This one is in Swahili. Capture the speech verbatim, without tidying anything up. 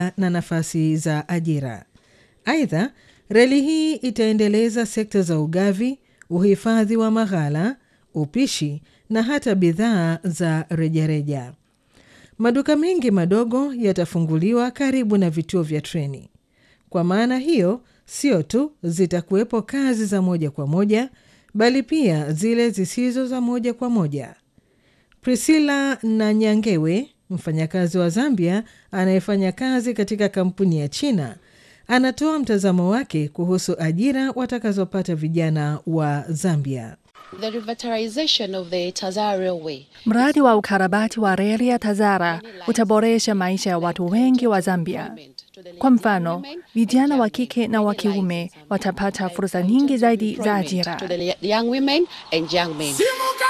na nafasi za ajira. Aidha, reli hii itaendeleza sekta za ugavi, uhifadhi wa maghala, upishi na hata bidhaa za rejareja. Maduka mengi madogo yatafunguliwa karibu na vituo vya treni. Kwa maana hiyo, sio tu zitakuwepo kazi za moja kwa moja, bali pia zile zisizo za moja kwa moja. Priscilla Nanyangewe, mfanyakazi wa Zambia anayefanya kazi katika kampuni ya China, anatoa mtazamo wake kuhusu ajira watakazopata vijana wa Zambia. The revitalization of the Tazara Railway. Mradi wa ukarabati wa reli ya Tazara utaboresha maisha ya watu wengi wa Zambia. Kwa mfano, vijana wa kike na wa kiume watapata fursa nyingi zaidi za ajira.